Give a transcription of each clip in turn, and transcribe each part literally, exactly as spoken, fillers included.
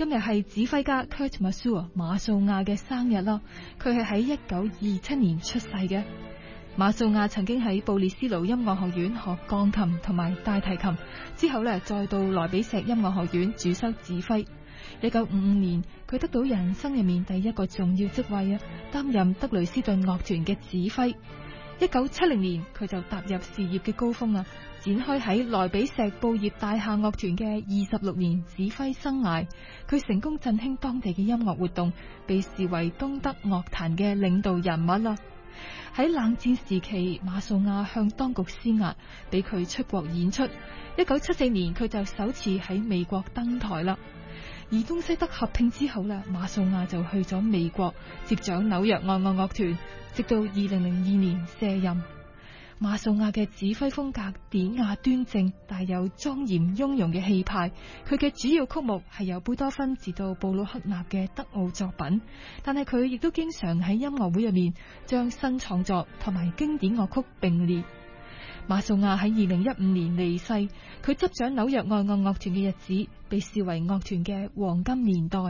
今日係指揮家 Kurt Masur 馬素亞嘅生日咯。佢係喺一九二七年出世嘅。馬素亞曾經喺布列斯勞音樂學院學鋼琴同埋大提琴，之後呢再到萊比錫音樂學院主修指揮。一九五五年，佢得到人生入面第一個重要職位啊，擔任德累斯頓樂團嘅指揮。一九七零年，佢就踏入事業嘅高峰啊，展開喺萊比錫布業大廈樂團嘅二十六年指揮生涯。佢成功振興當地嘅音樂活動，被視為東德樂壇嘅領導人物啦。喺冷戰時期，馬素亞向當局施壓，俾佢出國演出。一九七四年，佢就首次喺美國登台啦。而東西德合併之後咧，馬素亞就去咗美國接掌紐約愛樂樂團，直到二零零二年卸任。馬素亞嘅指揮風格典雅端正，帶有莊嚴雍容嘅氣派。佢嘅主要曲目係由貝多芬至到布魯克納嘅德奧作品，但係佢亦都經常喺音樂會入面將新創作同埋經典樂曲並列。馬素亞喺二零一五年離世，佢執掌紐約愛樂樂團嘅日子被視為樂團嘅黃金年代。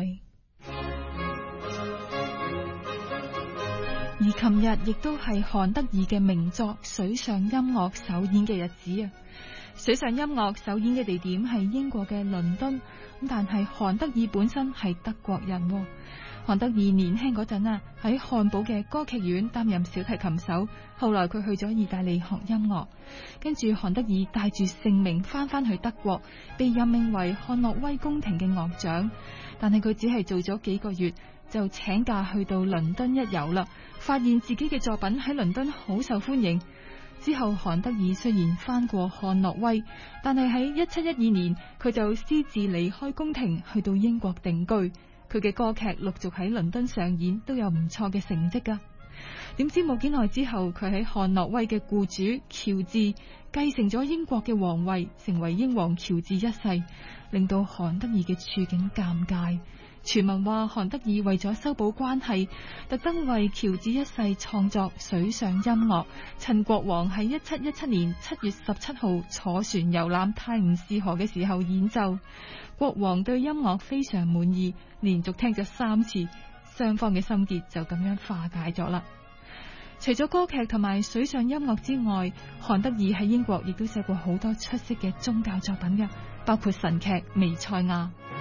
而琴日亦都係韓德爾嘅名作《水上音樂》首演嘅日子啊！水上音樂首演嘅地點係英國嘅倫敦，咁但係韓德爾本身係德國人。韓德爾年輕嗰陣啊，喺漢堡嘅歌劇院擔任小提琴手，後來佢去咗意大利學音樂，跟住韓德爾帶住盛名翻返去德國，被任命為漢諾威宮廷嘅樂長，但係佢只係做咗幾個月就請假去到倫敦一遊啦，發現自己嘅作品喺倫敦好受歡迎。之後韓德爾雖然翻過漢諾威，但係喺一七一二年佢就私自離開宮廷去到英國定居。佢嘅歌劇陸續喺倫敦上演，都有唔錯嘅成績噶。點知冇幾耐之後，佢喺漢諾威嘅雇主喬治繼承咗英國嘅皇位，成為英皇喬治一世，令到韓德爾嘅處境尷尬。傳聞話韓德爾為咗修補關係，特登為喬治一世創作水上音樂，趁國王喺一七一七年七月十七號坐船遊覽泰晤士河嘅時候演奏。國王對音樂非常滿意，連續聽咗三次，雙方嘅心結就咁樣化解咗啦。除咗歌劇同埋水上音樂之外，韓德爾喺英國亦都寫過好多出色嘅宗教作品嘅，包括神劇《彌賽亞》。